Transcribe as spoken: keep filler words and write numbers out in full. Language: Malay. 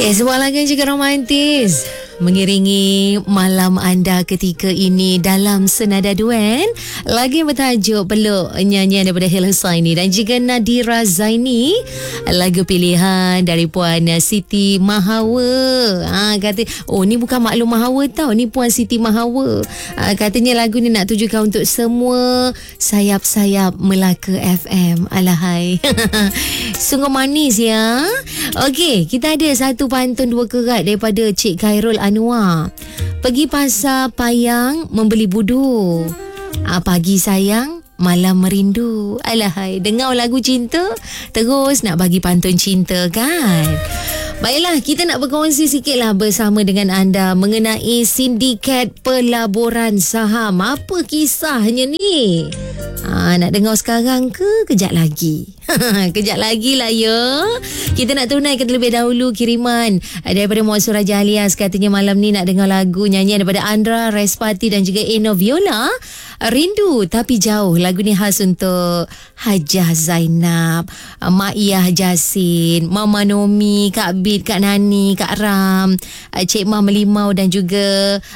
Eh, sebuah lagu yang juga romantis mengiringi malam anda ketika ini dalam Senada Duet. Lagu yang bertajuk Peluk, nyanyian daripada Hil Husaini dan juga Nadira Zaini. Lagu pilihan dari Puan Siti Mahawa. Ha, kata, oh ni bukan Maklum Mahawa tau, ni Puan Siti Mahawa. Ha, katanya lagu ni nak tujukan untuk semua sayap-sayap Melaka F M. Alahai. Sungguh manis ya. Okey, kita ada satu pantun dua kerat daripada Cik Khairul Anwar. Pergi pasar payang membeli budu. Ah, pagi sayang, malam merindu. Alahai, dengar lagu cinta terus nak bagi pantun cinta kan. Baiklah, kita nak berkongsi sikitlah bersama dengan anda mengenai sindiket pelaburan saham. Apa kisahnya ni? Ha, nak dengar sekarang ke kejap lagi? Kejap lagi lah ya. Kita nak tunaikan terlebih dahulu kiriman daripada Muhammad Suraja Alias. Katanya malam ni nak dengar lagu nyanyian daripada Andra Respati dan juga Eno Viola, Rindu Tapi Jauh. Lagu ni khas untuk Hajah Zainab, Mak Iyah Jasin, Mama Nomi, Kak Bit, Kak Nani, Kak Ram, Cik Mah Melimau dan juga